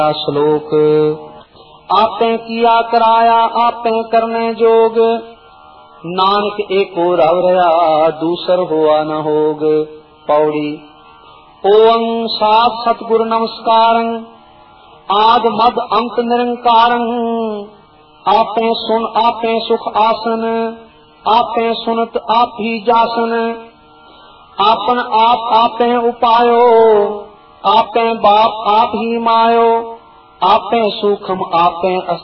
श्लोक आपे किया कराया आपे करने जोग, नानक एको रव रहा दूसर हुआ न होग। पौड़ी ओं सात सतगुरु नमस्कारं, आद मद अंत निरंकारं। आपे सुन आपे सुख आसन, आपे सुनत आप ही जासन। आपन आप आपे उपायो, आपे बाप आप ही मायो। आपे सूक्ष्म आपे